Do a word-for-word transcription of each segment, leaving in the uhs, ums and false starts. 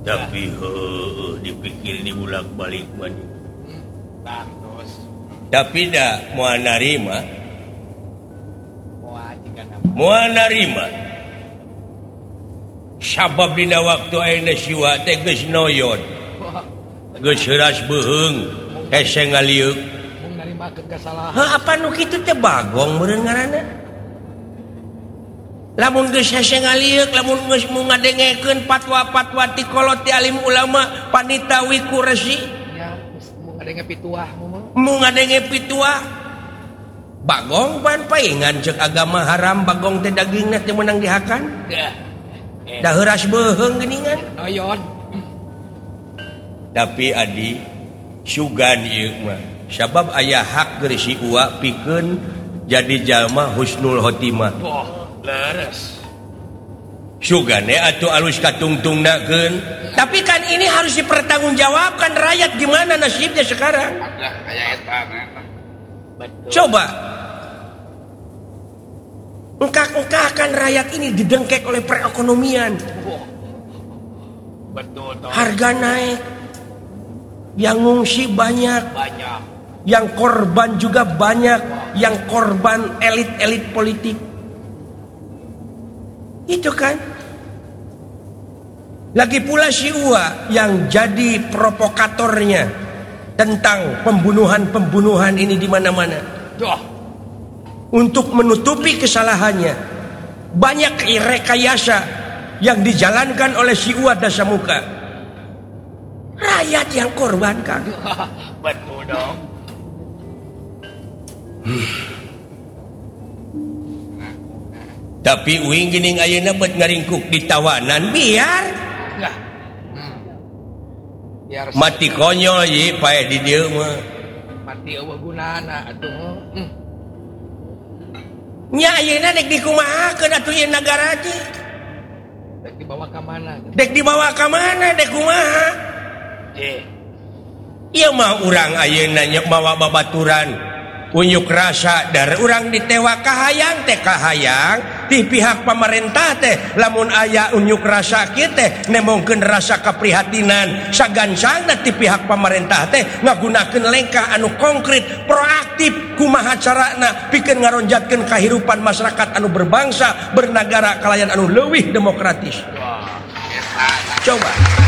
tapi heuh dipikir dibulak-balik mani. Bagus. Tapi dah moal narima. Moal narima. Sabab dina waktu ayeuna siwa teh geus noyon. Geus heuras beuheung, hese ngaliuk. Mung narimakeun kasalahan. Heuh apa nu kitu teh bagong meureun ngaranna? Lamun geus hese ngaliuk, lamun geus mau ngadengekeun fatwa-fatwa ti kolot ti alim ulama, panita wiku resi. Ya, mau ngadenge pituah mah. Mau ngadenge pituah. Bagong pan paingan ceuk agama haram bagong teh dagingna teh meunang dihakan. Ya. Da heuras beuheung geuningan. Noyon. Tapi adi sugan ieu mah. Sabab aya hak geus si uwa pikeun jadi jalma husnul khotimah. Wah, leres. Sugane atuh alus katungtungnakeun. Tapi kan ini harus dipertanggungjawabkan rakyat gimana nasibnya sekarang. Ada kayak eta. Betul. Coba. Engkak-engkakan rakyat ini didengkek oleh perekonomian. Betul. Toh. Harga naik. Yang ngungsi banyak. Banyak. Yang korban juga banyak. Yang korban elit-elit politik. Itu kan. Lagi pula si Uwa yang jadi provokatornya tentang pembunuhan-pembunuhan ini di mana-mana. Duh. Untuk menutupi kesalahannya, banyak rekayasa yang dijalankan oleh si Uwa Dasamuka. Rakyat yang korban, Kang. Betul dong. Hmm. Tapi uing geuning ayeuna bet ngaringkuk di tawanan biar Enggak. Hmm. Biar mati konyol ye pae di dieu mah. Mati eueuh gunana atuh. Hmm. Nya ayeuna dek dikumahakeun atuh ieu nagara teh. Dek dibawa ka mana? Dek dibawa ka mana dek kumaha? Eh. Ieu mah urang ayeuna nya mawa babaturan. Unjuk rasa dari urang ditewa kahayang teh kahayang di pihak pemerintah teh lamun aya unjuk rasa kieu teh nemongkeun rasa kaprihatinan sagansangna ti pihak pemerintah teh ngagunakeun lengkah anu konkret proaktif kumaha carana pikeun ngaronjatkeun kahirupan masyarakat anu berbangsa bernagara kalayan anu leuwih demokratis. Coba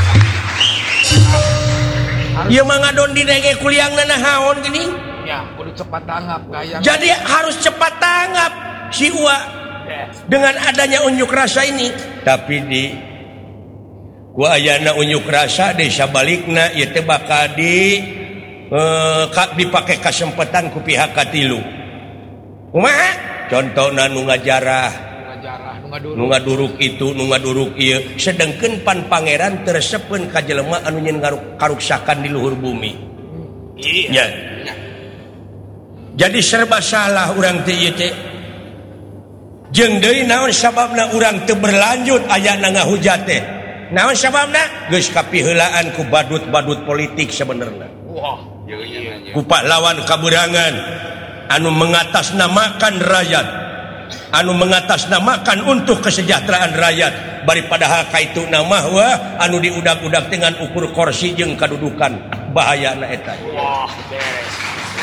ieu mah ngadon didenge kuliahna nahaon geuning. Ya, kudu cepat tanggap kayak. Jadi harus cepat tanggap si Uwa dengan adanya unjuk rasa ini. Tapi di ku ayana unjuk rasa di sabalikna ieu teh bakal di eh, dipake kasempatan ku pihak katilu. Kumaha? Contona nu ngajarah, Ngajarah nu ngaduruk. nu ngaduruk itu, nu ngaduruk ieu. Sedengkeun pan pangeran teresepeun ka jelema anu nyen karuksakan di luhur bumi. Iya. Ya. Jadi serba salah urang teh ieu teh. Jeung deui naon sababna urang teu berlanjut ayana ngahujat teh. Naon sababna? Geus kapiheulaan ku badut-badut politik sabenerna. Wah, iya. Ku pahlawan kaburangan anu mengatasnamakan rakyat. Anu mengatasnamakan untuk kesejahteraan rakyat bari padahal kaitu nama wah anu diudag-udag dengan ukur kursi jeung kadudukan bahayana eta. Wah, beres.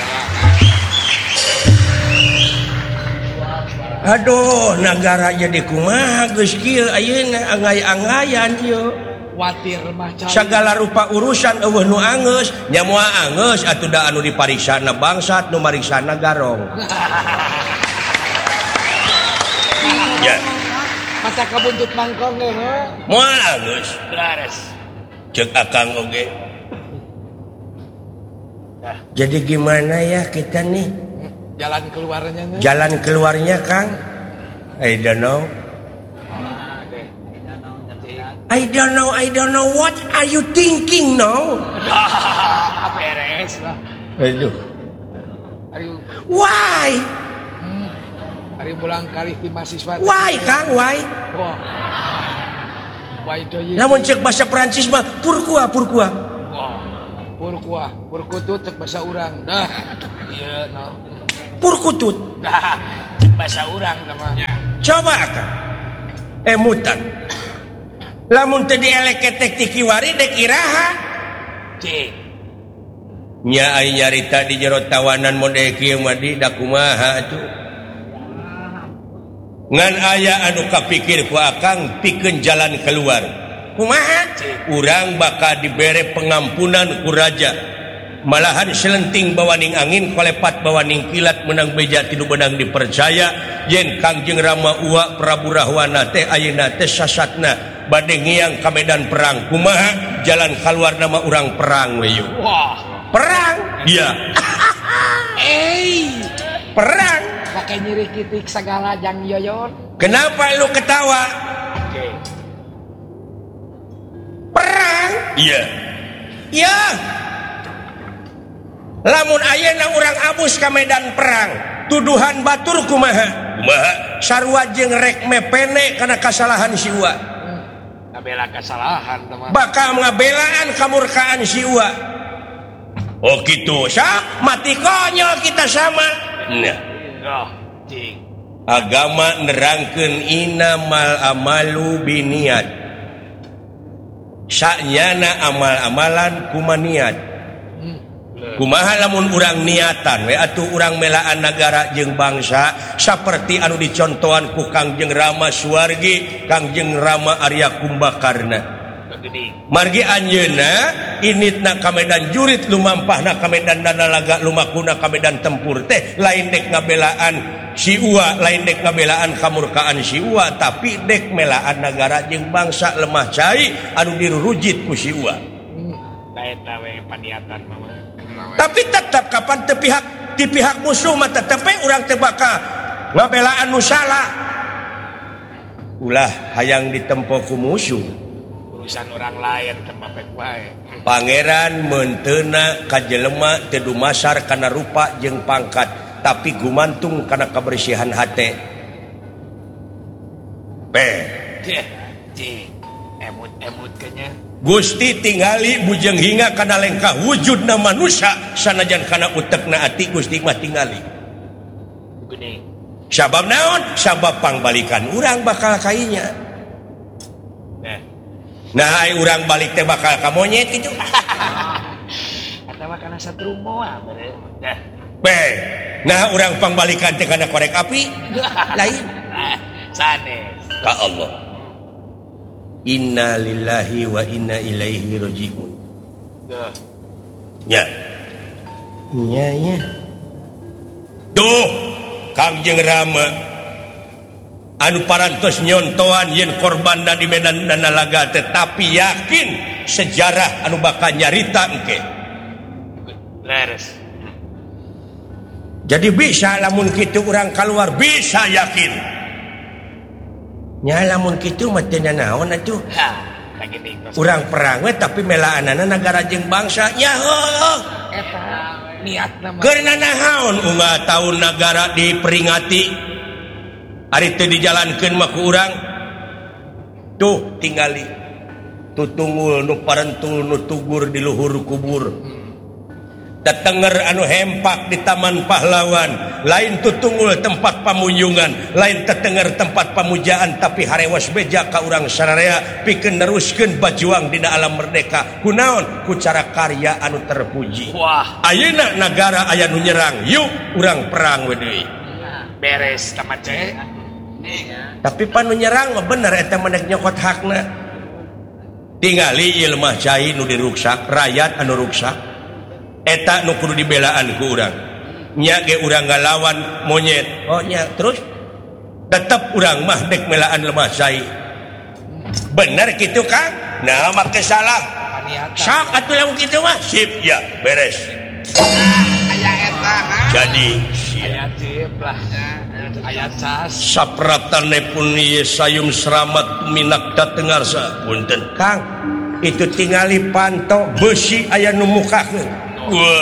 Aduh, negara jadi kumaha geus kieu ayeuna angay-angayan ieu. Watir mah cai. Sagala rupa urusan eueuh nu angeus, nya moal angeus atuh da anu dipariksana bangsat nu mariksana garong. Ya, Mata kabuntut mangkong ge mah. moal angeus. Beres. Ceuk akang oge. Jadi gimana ya kita nih? Jalan keluarnya nih. Jalan keluarnya, Kang? I don't know. I don't know, I don't know. What are you thinking now? Beres lah. Aduh. Ari Why? hmm. Ari pulang kali ti mahasiswa. Why, Kang? Why? Wah. Why do you? Namun cek bahasa Perancis mah pourquoi, pourquoi? Wah. Pourquoi? Pourquoi cek bahasa urang. Dah. Iya, no. Purkutut. Dah. Cek bahasa urang namanya. Coba, Kang. Eh, mutan. lamun teu dieleketek ti kiwari dek iraha cing nya ai nyarita di jero tawanan model kieu mah di da kumaha atuh ngan aya anu kapikir ku akang pikeun jalan keluar kumaha urang bakal dibere pengampunan ku raja malahan selenting bawaning angin kolepat bawaning kilat menang beja tilu benang dipercaya yen Kangjeng Rama Uwa Prabu Rahwana teh ayeuna teh sasatna bade ngiang ka medan perang kumaha jalan keluar nama urang perang we yuk wah perang iya eh perang pakai nyeri kitik segala jang yoyon kenapa lu ketawa oke perang iya iya lamun ayeuna urang abus ka medan perang tuduhan batur kumaha kumaha sarua jeung rek mepene kana kasalahan siwa ngabela kesalahan teman bakal ngabelaan kamurkaan siwa oh gitu sak mati konyol kita sama nah oh cing agama nerangkeun inamal amalu biniat saknyana amal-amalan kumaniat kumaha lamun urang niatan we atuh urang melaan nagara jeung bangsa saperti anu dicontohan ku Kangjeng Rama Suwargi Kangjeng Rama Arya Kumbakarna margi anjeunna initna ka medan jurit lumampahna ka medan danalaga lumakuna ka medan tempur teh lain dek ngabelaan si Uwa lain dek ngabelaan kamurkaan si Uwa tapi dek melaan nagara jeung bangsa lemah cai anu dirurujit ku si Uwa eta we paniatan mama tapi tetap kapan teu pihak di pihak musuh mah tetep urang teu bakal ngabelaan nu salah ulah hayang ditempo ku musuh urusan orang lain temapek wae pangeran menteuna ka jelema teu dumasar kana rupa jeung pangkat tapi gumantung kana kabersihan hate pe cing emut-emut kenya Gusti tingali bujeng hinga kana lengkah wujudna manusia sanajan kana utekna ati Gusti mah tingali geuning sabab naon sabab pangbalikan urang bakal kainya nah nah ai urang balik teh bakal ka monyet kitu eta mah kana satru moal bener dah be nah urang pangbalikan teh kana korek api lain sanes ka Allah inna lillahi wa inna ilaihi rajiun dah nya nya nya tuh Kangjeng Rama anu parantos nyontoan yen korbanda di medan danalaga tetapi yakin sejarah anu bakal nyarita engke leres jadi bisa lamun kitu urang keluar bisa yakin nya lamun kitu mah teu naon atuh ha kagini urang perang we tapi melaanana nagara jeung bangsa nya heuh eta niatna mah keur naon unggah taun nagara diperingati ari teu dijalankeun mah ku urang tuh tingali tutunggul nu parentul nu tugur di luhur kubur datenger anu hempak di Taman Pahlawan lain tutunggul tempat pamunjungan lain tetenger tempat pamujaan tapi harewas beja ka urang sararea pikeun neruskeun bajuang dina alam merdeka kunaon ku cara karya anu terpuji wah ayeuna nagara aya nu nyerang yuk urang perang we deui beres tamat cek tapi panu nyerang mah bener eta menek nyokot hakna tingali ieu lemah cai nu diruksak rakyat anu ruksak eta nu kudu dibelaan ku urang nya ge urang ngalawan monyet oh nya terus tetep urang mah dek melaan lemah cai bener kitu Kang nah make salah sok atuh lamun kitu mah sip ya beres aya eta jadi aya sip lah aya cas sapratanepun ieu sayum seramat minak datengarsa punten Kang itu tingali panto besi aya nu mukakeun wah